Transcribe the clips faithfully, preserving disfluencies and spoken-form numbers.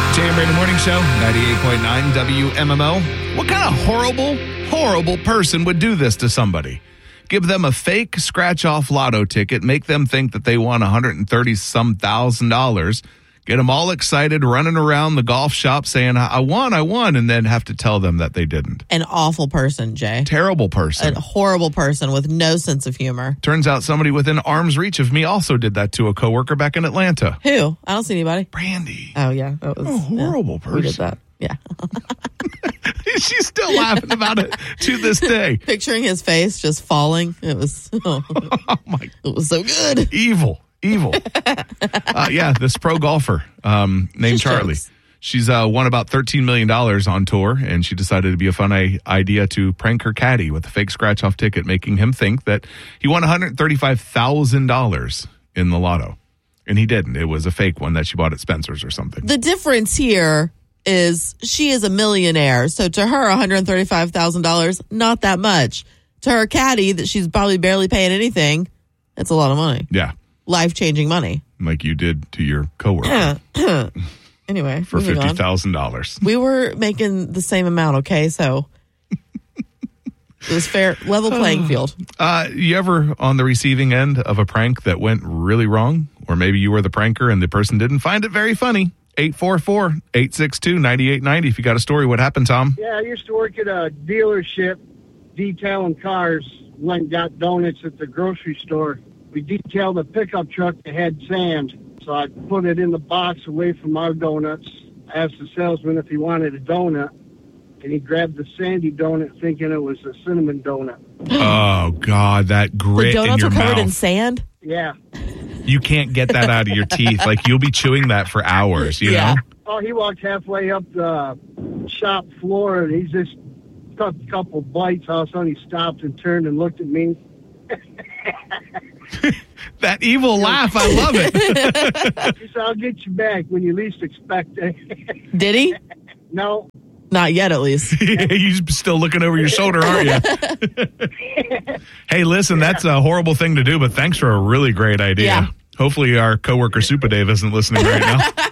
Jay and Brandon Morning Show, ninety-eight point nine W M M O. What kind of horrible, horrible person would do this to somebody? Give them a fake scratch-off lotto ticket, make them think that they won one hundred thirty some thousand dollars, get them all excited, running around the golf shop saying, I won, I won, and then have to tell them that they didn't. An awful person, Jay. Terrible person. A horrible person with no sense of humor. Turns out somebody within arm's reach of me also did that to a coworker back in Atlanta. Who? I don't see anybody. Brandy. Oh, yeah. That was a horrible yeah, person. We did that. Yeah. She's still laughing about it to this day. Picturing his face just falling. It was, oh, oh my. It was so good. Evil. Evil. uh, yeah, this pro golfer um, named Just Charlie. jokes. She's uh, won about thirteen million dollars on tour, and she decided it'd be a fun I- idea to prank her caddy with a fake scratch-off ticket, making him think that he won one hundred thirty-five thousand dollars in the lotto. And he didn't. It was a fake one that she bought at Spencer's or something. The difference here is she is a millionaire. So to her, one hundred thirty-five thousand dollars, not that much. To her caddy, that she's probably barely paying anything, that's a lot of money. Yeah. Life-changing money. Like you did to your coworker. Anyway, for fifty thousand dollars. We were making the same amount, okay? So it was fair, level playing field. Uh, you ever on the receiving end of a prank that went really wrong? Or maybe you were the pranker and the person didn't find it very funny? eight four four, eight six two, nine eight nine zero. If you got a story, what happened, Tom? Yeah, I used to work at a dealership detailing cars. Went and got donuts at the grocery store. We detailed a pickup truck that had sand. So I put it in the box away from our donuts. I asked the salesman if he wanted a donut, and he grabbed the sandy donut thinking it was a cinnamon donut. Oh, God, that grit The in donuts your were covered mouth. in sand? Yeah. You can't get that out of your teeth. Like, you'll be chewing that for hours, you Yeah. know? Oh, he walked halfway up the shop floor, and he just took a couple bites. All of a sudden, he stopped and turned and looked at me. That evil laugh, I love it. He said, I'll get you back when you least expect it. Did he? No. Not yet, at least. You're still looking over your shoulder, aren't you? Hey, listen, that's a horrible thing to do, but thanks for a really great idea. Yeah. Hopefully our coworker Super Dave isn't listening right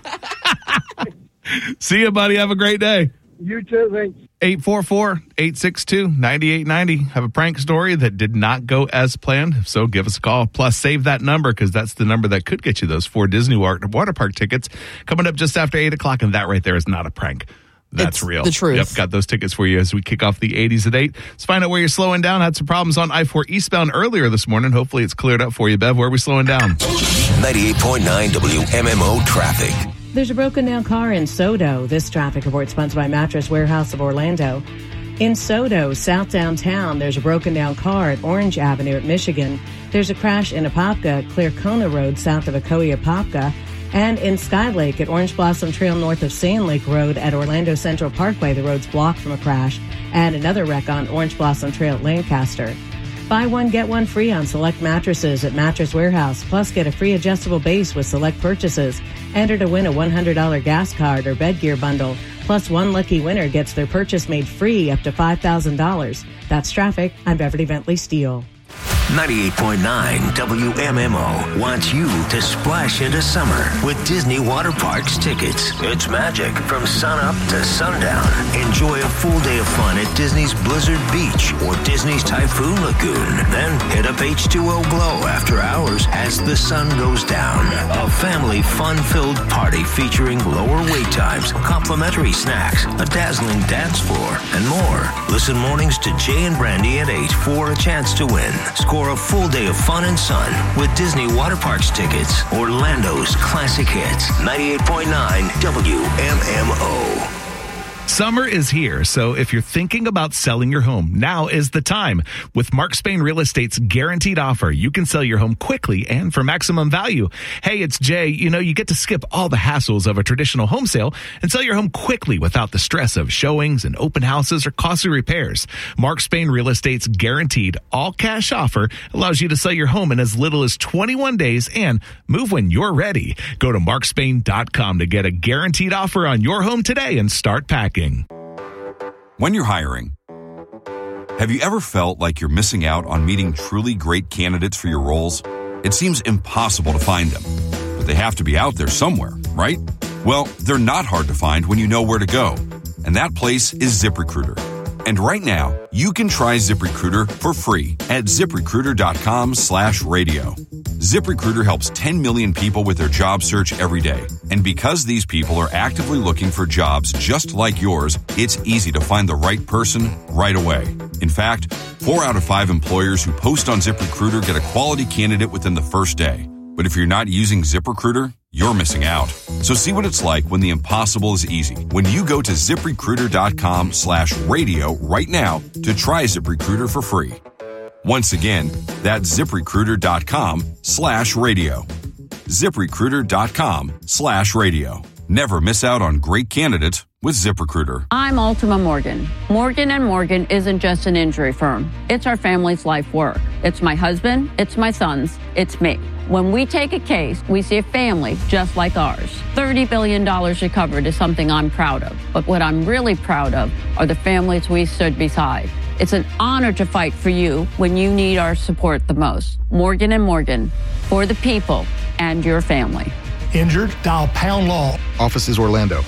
now. See you, buddy. Have a great day. You too, thanks. eight four four, eight six two, nine eight nine zero. Have a prank story that did not go as planned? If so, give us a call. Plus, save that number because that's the number that could get you those four Disney water park tickets coming up just after eight o'clock. And that right there is not a prank. That's It's real. the truth. Yep, got those tickets for you as we kick off the eighties at eight. Let's find out where you're slowing down. Had some problems on I four eastbound earlier this morning. Hopefully it's cleared up for you, Bev. Where are we slowing down? ninety-eight point nine W M M O traffic. There's a broken down car in Sodo. This traffic report sponsored by Mattress Warehouse of Orlando. In Sodo, south downtown, there's a broken down car at Orange Avenue at Michigan. There's a crash in Apopka, Clear Kona Road, south of Ocoee, Apopka. And in Skylake at Orange Blossom Trail north of Sand Lake Road at Orlando Central Parkway, the road's blocked from a crash. And another wreck on Orange Blossom Trail at Lancaster. Buy one, get one free on select mattresses at Mattress Warehouse. Plus, get a free adjustable base with select purchases. Enter to win a one hundred dollars gas card or bed gear bundle. Plus, one lucky winner gets their purchase made free up to five thousand dollars. That's traffic. I'm Beverly Bentley Steele. ninety-eight point nine W M M O wants you to splash into summer with Disney Water Parks tickets. It's magic from sunup to sundown. Enjoy a full day of fun at Disney's Blizzard Beach or Disney's Typhoon Lagoon. Then hit up H two O Glow after hours as the sun goes down. A family fun-filled party featuring lower wait times, complimentary snacks, a dazzling dance floor, and more. Listen mornings to Jay and Brandy at eight for a chance to win. Score a full day of fun and sun with Disney Water Parks tickets. Orlando's classic hits. ninety-eight point nine W M M O. Summer is here, so if you're thinking about selling your home, now is the time. With Mark Spain Real Estate's guaranteed offer, you can sell your home quickly and for maximum value. Hey, it's Jay. You know, you get to skip all the hassles of a traditional home sale and sell your home quickly without the stress of showings and open houses or costly repairs. Mark Spain Real Estate's guaranteed all-cash offer allows you to sell your home in as little as twenty-one days and move when you're ready. Go to mark spain dot com to get a guaranteed offer on your home today and start packing. When you're hiring, have you ever felt like you're missing out on meeting truly great candidates for your roles? It seems impossible to find them, but they have to be out there somewhere, right? Well, they're not hard to find when you know where to go. And that place is ZipRecruiter. And right now, you can try ZipRecruiter for free at ZipRecruiter.com slash radio. ZipRecruiter helps ten million people with their job search every day. And because these people are actively looking for jobs just like yours, it's easy to find the right person right away. In fact, four out of five employers who post on ZipRecruiter get a quality candidate within the first day. But if you're not using ZipRecruiter, you're missing out. So see what it's like when the impossible is easy. When you go to ZipRecruiter.com slash radio right now to try ZipRecruiter for free. Once again, that's ZipRecruiter.com slash radio. ZipRecruiter.com slash radio. Never miss out on great candidates with ZipRecruiter. I'm Ultima Morgan. Morgan and Morgan isn't just an injury firm. It's our family's life work. It's my husband, it's my sons, it's me. When we take a case, we see a family just like ours. thirty billion dollars recovered is something I'm proud of. But what I'm really proud of are the families we stood beside. It's an honor to fight for you when you need our support the most. Morgan and Morgan, for the people and your family. Injured? Dial Pound Law. Offices Orlando.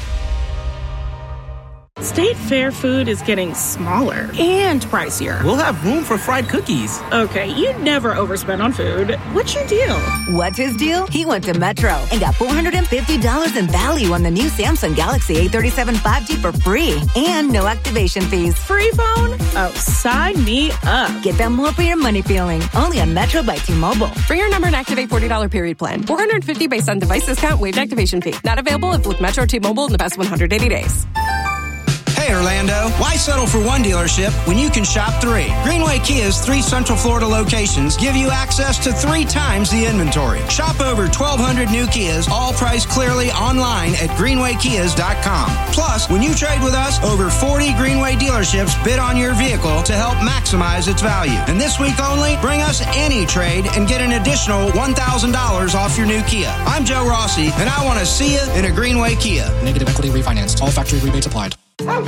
State Fair food is getting smaller and pricier. We'll have room for fried cookies. Okay, you never overspend on food. What's your deal? What's his deal? He went to Metro and got four hundred fifty dollars in value on the new Samsung Galaxy A thirty-seven five G for free and no activation fees. Free phone? Oh, sign me up. Get that more for your money feeling. Only on Metro by T-Mobile. For your number and activate forty dollars period plan. four hundred fifty dollars based on device discount, waived activation fee. Not available if with Metro T-Mobile in the past one hundred eighty days. Hey, Orlando, why settle for one dealership when you can shop three? Greenway Kia's three Central Florida locations give you access to three times the inventory. Shop over twelve hundred new Kias, all priced clearly online at greenway kias dot com. Plus, when you trade with us, over forty Greenway dealerships bid on your vehicle to help maximize its value. And this week only, bring us any trade and get an additional one thousand dollars off your new Kia. I'm Joe Rossi, and I want to see you in a Greenway Kia. Negative equity refinanced. All factory rebates applied.